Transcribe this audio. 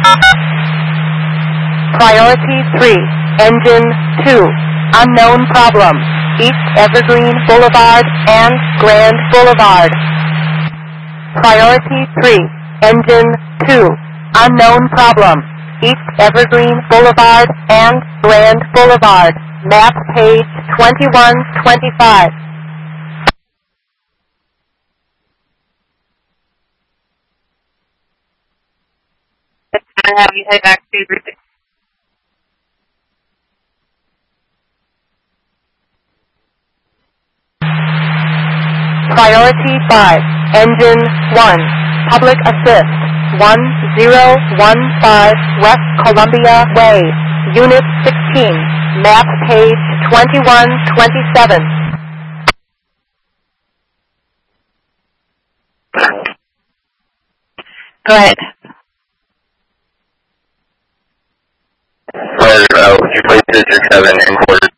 Priority 3, Engine 2, unknown problem, East Evergreen Boulevard and Grand Boulevard. Priority 3, Engine 2, unknown problem, East Evergreen Boulevard and Grand Boulevard. Map page 2125. And have you head back to Route 6. Priority 5, Engine 1, Public Assist, 1015 West Columbia Way, Unit 16, Map page 2127. Go ahead. You placed District 7 in quarters